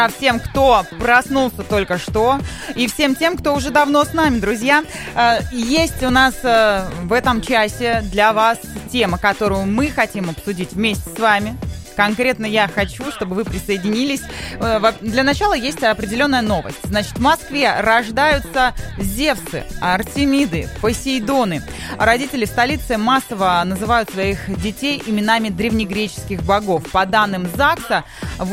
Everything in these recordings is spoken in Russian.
Всем, кто проснулся только что, и всем тем, кто уже давно с нами, друзья. Есть у нас в этом часе для вас тема, которую мы хотим обсудить вместе с вами. Конкретно я хочу, чтобы вы присоединились. Для начала есть определенная новость. Значит, в Москве рождаются Зевсы, Артемиды, Посейдоны. Родители столицы массово называют своих детей именами древнегреческих богов. По данным ЗАГСа,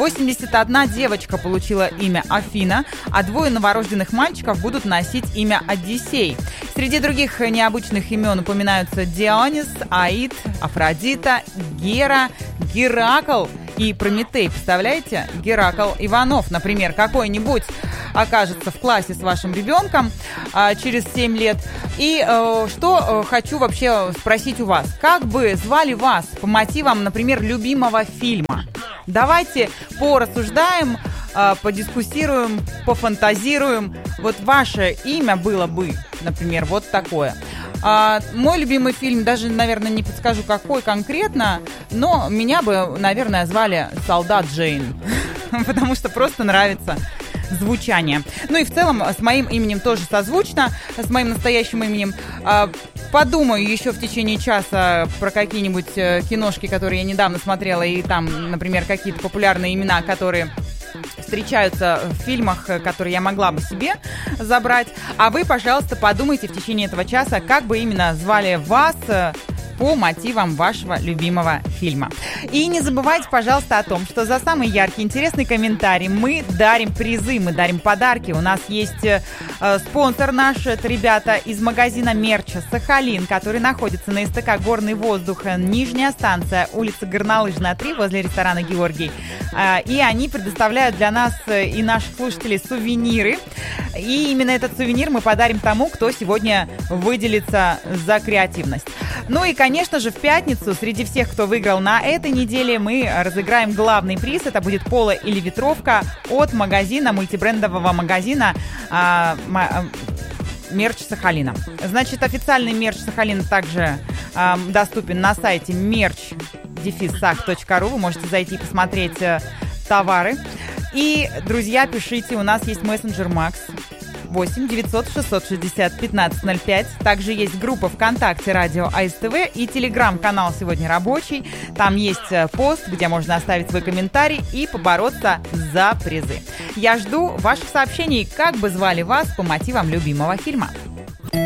81 девочка получила имя Афина, а 2 новорожденных мальчиков будут носить имя Одиссей. Среди других необычных имен упоминаются Дионис, Аид, Афродита, Гера, Геракл и Прометей. Представляете? Геракл Иванов, например, какой-нибудь окажется в классе с вашим ребенком через 7 лет. И что хочу вообще спросить у вас. Как бы звали вас по мотивам, например, любимого фильма? Давайте порассуждаем, подискуссируем, пофантазируем. Вот ваше имя было бы, например, вот такое. Мой любимый фильм, даже, наверное, не подскажу, какой конкретно, но меня бы, наверное, звали «Солдат Джейн», потому что просто нравится звучание. Ну и в целом с моим именем тоже созвучно, с моим настоящим именем. Подумаю еще в течение часа про какие-нибудь киношки, которые я недавно смотрела, и там, например, какие-то популярные имена, которые встречаются в фильмах, которые я могла бы себе забрать. А вы, пожалуйста, подумайте в течение этого часа, как бы именно звали вас по мотивам вашего любимого фильма. И не забывайте, пожалуйста, о том, что за самый яркий, интересный комментарий мы дарим призы, мы дарим подарки. У нас есть спонсор наш, это ребята из магазина мерча «Сахалин», который находится на СТК «Горный воздух», нижняя станция, улица Горнолыжная, 3, возле ресторана «Георгий». И они предоставляют для нас и наших слушателей сувениры. И именно этот сувенир мы подарим тому, кто сегодня выделится за креативность. Ну и, конечно же, в пятницу среди всех, кто выиграл на этой неделе, мы разыграем главный приз. Это будет поло или ветровка от магазина, мультибрендового магазина мерч Сахалина. Значит, официальный мерч Сахалина также доступен на сайте merch-sах.ru. Вы можете зайти и посмотреть товары. И, друзья, пишите, у нас есть мессенджер Макс 8 900 660 1505. Также есть группа ВКонтакте «Радио АСТВ» и телеграм-канал «Сегодня рабочий». Там есть пост, где можно оставить свой комментарий и побороться за призы. Я жду ваших сообщений, как бы звали вас по мотивам любимого фильма.